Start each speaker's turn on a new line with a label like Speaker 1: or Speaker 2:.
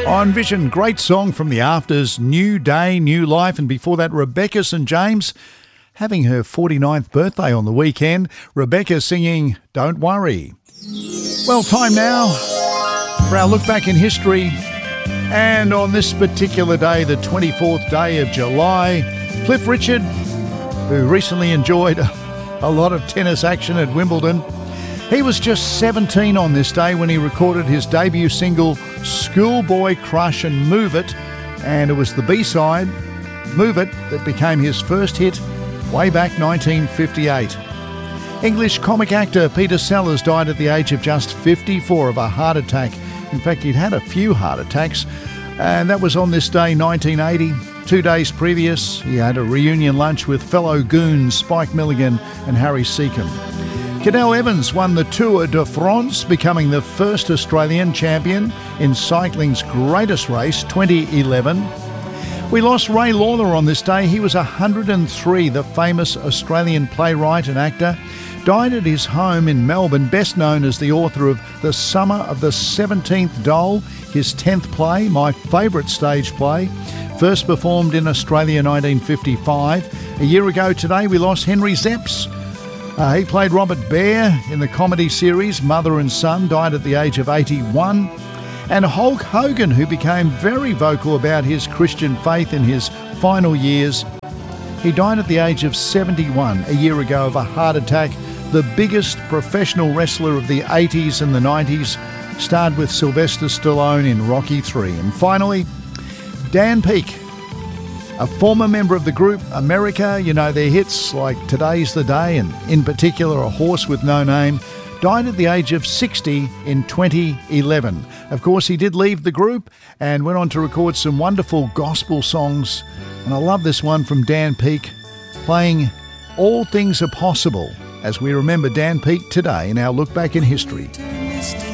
Speaker 1: On Vision, great song from the Afters, New Day, New Life, and before that, Rebecca St. James having her 49th birthday on the weekend. Rebecca singing Don't Worry. Well, time now for our look back in history. And on this particular day, the 24th day of July, Cliff Richard, who recently enjoyed a lot of tennis action at Wimbledon, he was just 17 on this day when he recorded his debut single, Schoolboy Crush and Move It, and it was the B-side, Move It, that became his first hit way back 1958. English comic actor Peter Sellers died at the age of just 54 of a heart attack. In fact, he'd had a few heart attacks, and that was on this day, 1980. 2 days previous, he had a reunion lunch with fellow goons Spike Milligan and Harry Seacombe. Cadel Evans won the Tour de France, becoming the first Australian champion in cycling's greatest race, 2011. We lost Ray Lawler on this day. He was 103, the famous Australian playwright and actor. Died at his home in Melbourne, best known as the author of The Summer of the 17th Doll, his 10th play, my favourite stage play, first performed in Australia 1955. A year ago today, we lost Henry Zepps. He played Robert Bear in the comedy series Mother and Son, died at the age of 81. And Hulk Hogan, who became very vocal about his Christian faith in his final years, he died at the age of 71 a year ago of a heart attack. The biggest professional wrestler of the 80s and the 90s, starred with Sylvester Stallone in Rocky III. And finally, Dan Peek, a former member of the group America, you know their hits like Today's the Day and in particular A Horse with No Name, died at the age of 60 in 2011. Of course, he did leave the group and went on to record some wonderful gospel songs. And I love this one from Dan Peek, playing All Things Are Possible, as we remember Dan Peek today in our Look Back in History.